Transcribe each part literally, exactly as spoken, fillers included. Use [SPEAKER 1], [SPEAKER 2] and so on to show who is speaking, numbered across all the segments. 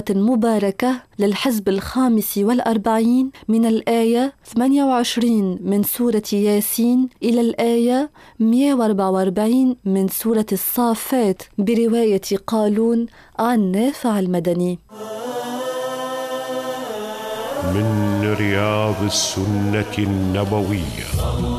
[SPEAKER 1] مباركة للحزب الخامس والأربعين من الآية ثمانية وعشرين من سورة ياسين إلى الآية مئة وأربعة وأربعين من سورة الصافات برواية قالون عن نافع المدني.
[SPEAKER 2] من رياض السنة النبوية.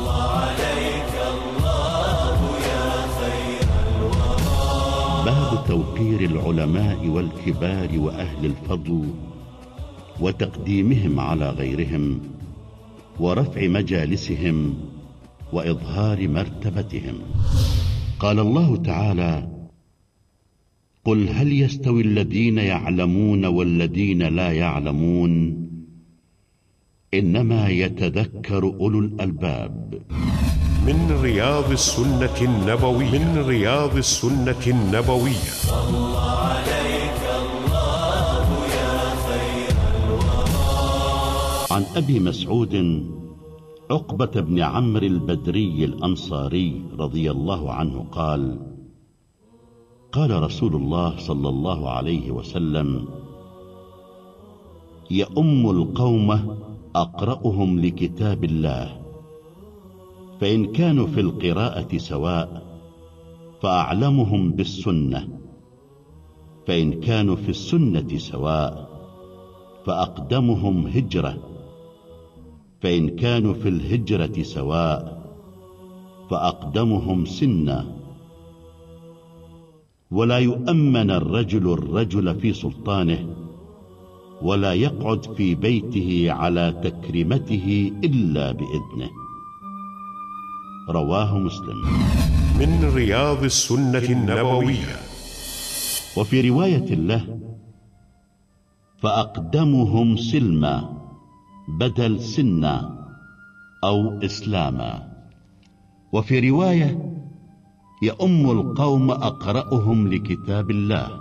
[SPEAKER 3] باب توقير العلماء والكبار وأهل الفضل وتقديمهم على غيرهم ورفع مجالسهم وإظهار مرتبتهم. قال الله تعالى: قل هل يستوي الذين يعلمون والذين لا يعلمون إنما يتذكر أولو الألباب.
[SPEAKER 2] من رياض السنة النبوية. من رياض السنة النبوية. صلى عليك الله يا خير الورى.
[SPEAKER 3] عن أبي مسعود عقبة بن عمرو البدري الأنصاري رضي الله عنه قال: قال رسول الله صلى الله عليه وسلم: يؤم القوم أقرأهم لكتاب الله، فإن كانوا في القراءة سواء فأعلمهم بالسنة، فإن كانوا في السنة سواء فأقدمهم هجرة، فإن كانوا في الهجرة سواء فأقدمهم سنا. ولا يؤمن الرجل الرجل في سلطانه، ولا يقعد في بيته على تكريمته إلا بإذنه. رواه مسلم.
[SPEAKER 2] من رياض السنة النبوية.
[SPEAKER 3] وفي رواية له: فأقدمهم سلما بدل سنا أو إسلاما. وفي رواية: يؤم القوم أقرأهم لكتاب الله،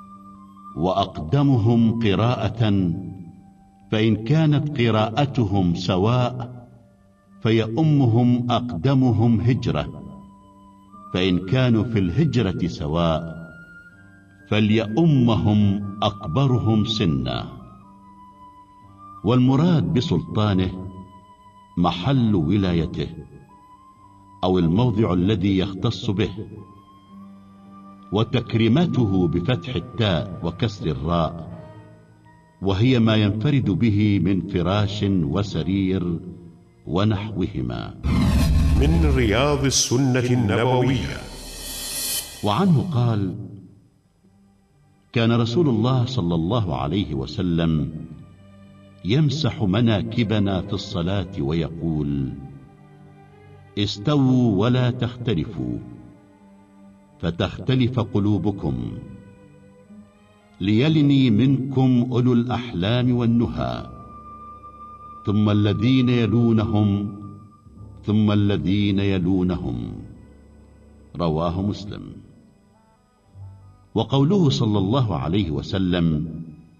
[SPEAKER 3] وأقدمهم قراءة، فإن كانت قراءتهم سواء فيؤمهم أقدمهم هجرة، فإن كانوا في الهجرة سواء فليؤمهم أكبرهم سنا. والمراد بسلطانه محل ولايته أو الموضع الذي يختص به. وتكريمته بفتح التاء وكسر الراء، وهي ما ينفرد به من فراش وسرير ونحوهما.
[SPEAKER 2] من رياض السنة النبوية.
[SPEAKER 3] وعنه قال: كان رسول الله صلى الله عليه وسلم يمسح مناكبنا في الصلاة ويقول: استووا ولا تختلفوا فتختلف قلوبكم، ليلني منكم أولو الأحلام والنهى، ثم الذين يلونهم ثم الذين يلونهم. رواه مسلم. وقوله صلى الله عليه وسلم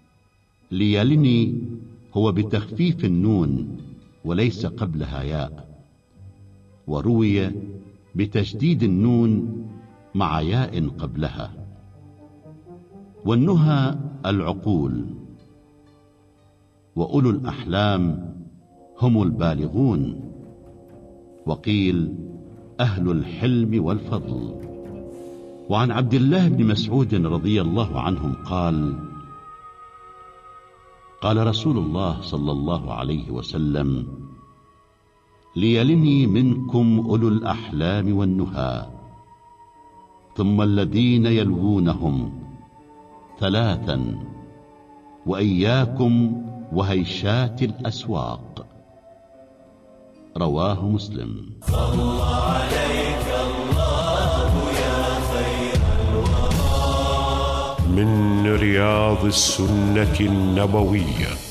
[SPEAKER 3] ليلني هو بتخفيف النون وليس قبلها ياء، وروي بتشديد النون مع ياء قبلها. والنهى العقول، وأولو الأحلام هم البالغون، وقيل أهل الحلم والفضل. وعن عبد الله بن مسعود رضي الله عنهم قال: قال رسول الله صلى الله عليه وسلم: ليلني منكم أولو الأحلام والنهى، ثم الذين يلوونهم ثلاثا، وإياكم وهيشات الأسواق. رواه مسلم.
[SPEAKER 4] صلى عليك الله يا خير الورى.
[SPEAKER 2] من رياض السنة النبوية.